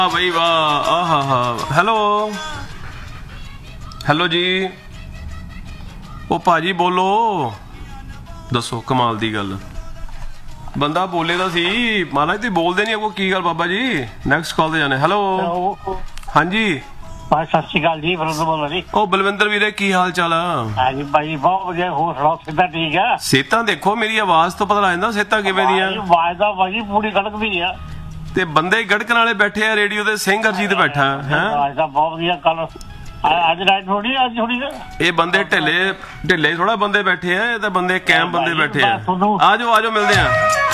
ਵਾਹ ਬਈ ਵਾਹ, ਆਹਾ, ਹੈਲੋ ਹੈਲੋ ਜੀ, ਉਹ ਭਾਜੀ ਬੋਲੋ, ਦੱਸੋ ਕਮਾਲ ਦੀ ਗੱਲ, ਬੰਦਾ ਬੋਲੇ ਤਾਂ ਸੀ ਮਹਾਰਾਜ, ਤੁਸੀਂ ਬੋਲਦੇ ਨਹੀਂ, ਅੱਗੋਂ ਕੀ ਗੱਲ ਬਾਬਾ ਜੀ। ਨੈਕਸਟ ਕਾਲ ਤੇ ਜਾਣੇ। ਹੈਲੋ ਹਾਂਜੀ ਸਤਿ ਸ਼੍ਰੀ ਅਕਾਲ ਜੀ, ਬਲਵਿੰਦਰ ਬੋਲ ਜੀ। ਉਹ ਬਲਵਿੰਦਰ ਵੀਰੇ ਕੀ ਹਾਲ ਚਾਲ ਆ? ਹਾਂਜੀ ਭਾਈ ਬਹੁਤ ਵਧੀਆ, ਹੋਰ ਸੁਣਾਓ, ਸਿੱਧਾ ਠੀਕ ਆ? ਸਿਹਤਾਂ ਦੇਖੋ, ਮੇਰੀ ਆਵਾਜ਼ ਤੋਂ ਪਤਾ ਲੱਗ ਜਾਂਦਾ ਸਿਹਤਾਂ ਕਿਵੇਂ ਦੀਆਂ। ਆਵਾਜ਼ ਦਾ ਭਾਜੀ ਪੂਰੀ ਗੜਕਦੀ ਆ, ਤੇ ਬੰਦੇ ਗੜਕਣ ਵਾਲੇ ਬੈਠੇ ਆ ਰੇਡੀਓ ਤੇ, ਸਿੰਘ ਹਰਜੀਤ ਬੈਠਾ ਹੈ। ਆਵਾਜ਼ ਦਾ ਬਹੁਤ ਵਧੀਆ। ਕੱਲ ਅੱਜ ਰਾਤ ਥੋੜੀ, ਅੱਜ ਥੋੜੀ ਇਹ ਬੰਦੇ ਢਿੱਲੇ ਥੋੜਾ ਬੰਦੇ ਬੈਠੇ ਆ, ਇਹ ਤਾਂ ਬੰਦੇ ਕੈਮ ਬੰਦੇ ਬੈਠੇ ਆ। ਆਜੋ ਆਜੋ ਮਿਲਦੇ ਆ।